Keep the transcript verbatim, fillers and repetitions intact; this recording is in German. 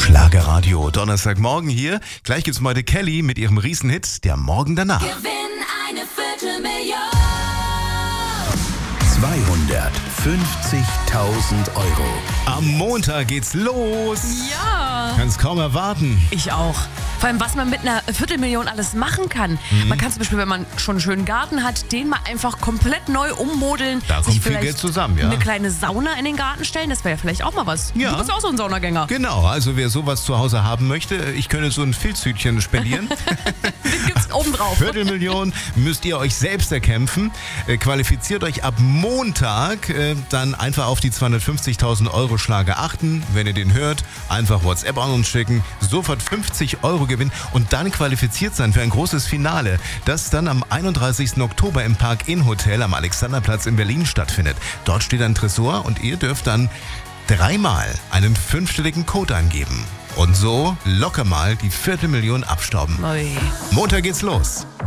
Schlagerradio, Donnerstagmorgen hier. Gleich gibt's mal die Kelly mit ihrem Riesenhit, der Morgen danach. Gewinn eine Viertelmillion. zweihundertfünfzigtausend Euro. Am Montag geht's los. Ja. Kann's kaum erwarten. Ich auch. Vor allem, was man mit einer Viertelmillion alles machen kann. Mhm. Man kann zum Beispiel, wenn man schon einen schönen Garten hat, den mal einfach komplett neu ummodeln. Da kommt sich viel vielleicht Geld zusammen, ja. eine kleine Sauna in den Garten stellen, das wäre ja vielleicht auch mal was. Ja. Du bist auch so ein Saunagänger. Genau, also wer sowas zu Hause haben möchte, ich könnte so ein Filzhütchen spendieren. Den gibt's obendrauf. Viertelmillion müsst ihr euch selbst erkämpfen. Äh, qualifiziert euch ab Montag, äh, dann einfach auf die zweihundertfünfzigtausend Euro Schlager achten. Wenn ihr den hört, einfach WhatsApp an uns schicken, sofort fünfzig Euro gewinnen und dann qualifiziert sein für ein großes Finale, das dann am einunddreißigsten Oktober im Park-Inn Hotel am Alexanderplatz in Berlin stattfindet. Dort steht ein Tresor und ihr dürft dann dreimal einen fünfstelligen Code eingeben. Und so locker mal die Viertelmillion abstauben. Ui. Montag geht's los.